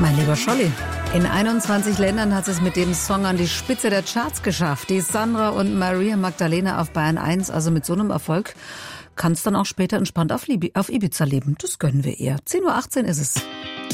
Mein lieber Scholli, in 21 Ländern hat es mit dem Song an die Spitze der Charts geschafft. Die Sandra und Maria Magdalena auf Bayern 1, also mit so einem Erfolg kann es dann auch später entspannt auf Ibiza leben. Das gönnen wir ihr. 10:18 Uhr ist es.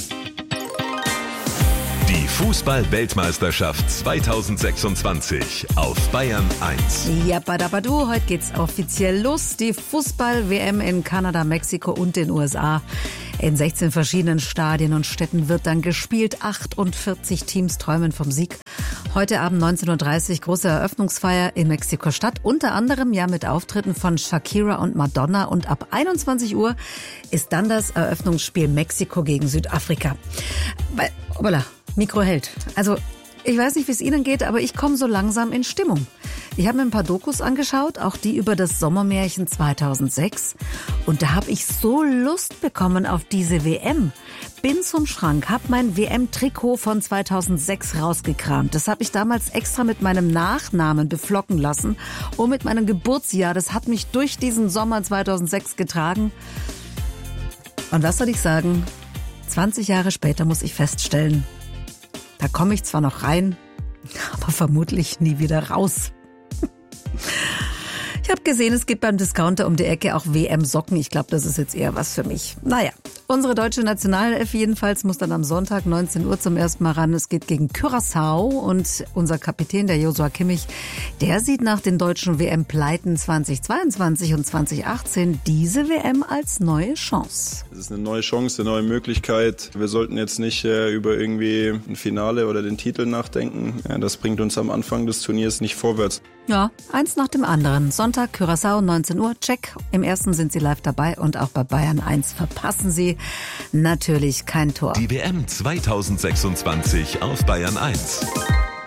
Die Fußball-Weltmeisterschaft 2026 auf Bayern 1. Ja, badabadu, heute geht's offiziell los. Die Fußball-WM in Kanada, Mexiko und den USA. In 16 verschiedenen Stadien und Städten wird dann gespielt. 48 Teams träumen vom Sieg. Heute Abend 19:30 Uhr große Eröffnungsfeier in Mexiko-Stadt. Unter anderem ja mit Auftritten von Shakira und Madonna. Und ab 21 Uhr ist dann das Eröffnungsspiel Mexiko gegen Südafrika. Hoppala, Mikro hält. Also ich weiß nicht, wie es Ihnen geht, aber ich komme so langsam in Stimmung. Ich habe mir ein paar Dokus angeschaut, auch die über das Sommermärchen 2006. Und da habe ich so Lust bekommen auf diese WM. Bin zum Schrank, habe mein WM-Trikot von 2006 rausgekramt. Das habe ich damals extra mit meinem Nachnamen beflocken lassen und mit meinem Geburtsjahr. Das hat mich durch diesen Sommer 2006 getragen. Und was soll ich sagen? 20 Jahre später muss ich feststellen, da komme ich zwar noch rein, aber vermutlich nie wieder raus. Ich habe gesehen, es gibt beim Discounter um die Ecke auch WM-Socken. Ich glaube, das ist jetzt eher was für mich. Naja, unsere deutsche Nationalelf jedenfalls muss dann am Sonntag 19 Uhr zum ersten Mal ran. Es geht gegen Curaçao und unser Kapitän, der Joshua Kimmich, der sieht nach den deutschen WM-Pleiten 2022 und 2018 diese WM als neue Chance. Es ist eine neue Chance, eine neue Möglichkeit. Wir sollten jetzt nicht über irgendwie ein Finale oder den Titel nachdenken. Ja, das bringt uns am Anfang des Turniers nicht vorwärts. Ja, eins nach dem anderen. Sonntag, Curaçao, 19 Uhr, check. Im ersten sind Sie live dabei und auch bei Bayern 1 verpassen Sie natürlich kein Tor. Die WM 2026 auf Bayern 1.